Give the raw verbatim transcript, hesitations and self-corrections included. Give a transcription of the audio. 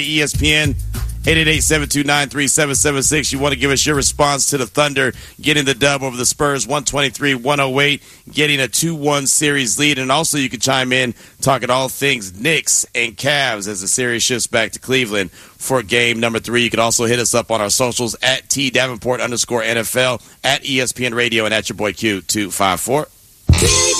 E S P N, eight eight eight, seven two nine, three seven seven six. You want to give us your response to the Thunder getting the dub over the Spurs, one twenty-three one oh eight, getting a two one series lead. And also you can chime in, talking all things Knicks and Cavs as the series shifts back to Cleveland for game number three. You can also hit us up on our socials at T Davenport underscore N F L, at E S P N Radio, and at your boy Q two five four.